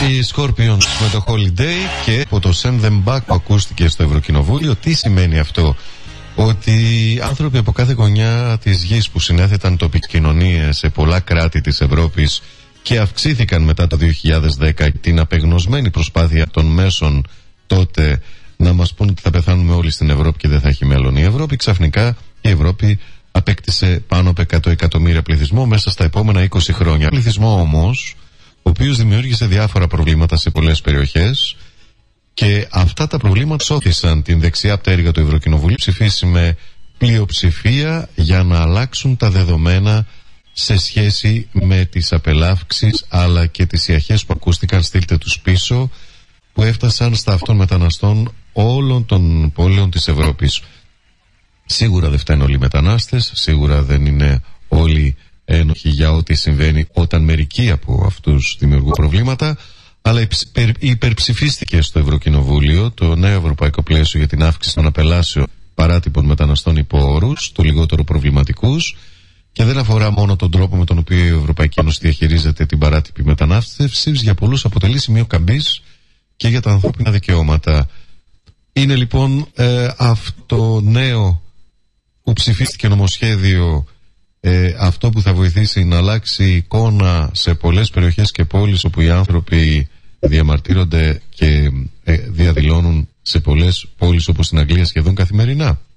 Οι Scorpions με το Holiday και από το Send Them Back που ακούστηκε στο Ευρωκοινοβούλιο. Τι σημαίνει αυτό? Ότι άνθρωποι από κάθε γωνιά της γης που συνέθεταν τοπικές κοινωνίες σε πολλά κράτη της Ευρώπης και αυξήθηκαν μετά το 2010 την απεγνωσμένη προσπάθεια των μέσων τότε να μας πούν ότι θα πεθάνουμε όλοι στην Ευρώπη και δεν θα έχει μέλλον η Ευρώπη, ξαφνικά η Ευρώπη απέκτησε πάνω από 100 εκατομμύρια πληθυσμό μέσα στα επόμενα 20 χρόνια. Πληθυσμό όμως ο οποίος δημιούργησε διάφορα προβλήματα σε πολλές περιοχές και αυτά τα προβλήματα σώθησαν την δεξιά πτέρυγα του Ευρωκοινοβουλίου ψηφίσει με πλειοψηφία για να αλλάξουν τα δεδομένα σε σχέση με τις απελάφξεις αλλά και τις ιαχές που ακούστηκαν στείλτε τους πίσω που έφτασαν στα αυτών μεταναστών όλων των πόλεων της Ευρώπης. Σίγουρα δεν φταίνουν όλοι οι μετανάστες, σίγουρα δεν είναι όλοι ένοχοι για ό,τι συμβαίνει όταν μερικοί από αυτούς δημιουργούν προβλήματα, αλλά υπερψηφίστηκε στο Ευρωκοινοβούλιο το νέο ευρωπαϊκό πλαίσιο για την αύξηση των απελάσεων παράτυπων μεταναστών υπό όρους, το λιγότερο προβληματικούς, και δεν αφορά μόνο τον τρόπο με τον οποίο η Ευρωπαϊκή Ένωση διαχειρίζεται την παράτυπη μετανάστευση, για πολλούς αποτελεί σημείο καμπής και για τα ανθρώπινα δικαιώματα. Είναι λοιπόν αυτό νέο που ψηφίστηκε νομοσχέδιο αυτό που θα βοηθήσει να αλλάξει η εικόνα σε πολλές περιοχές και πόλεις όπου οι άνθρωποι διαμαρτύρονται και διαδηλώνουν σε πολλές πόλεις όπως στην Αγγλία σχεδόν καθημερινά.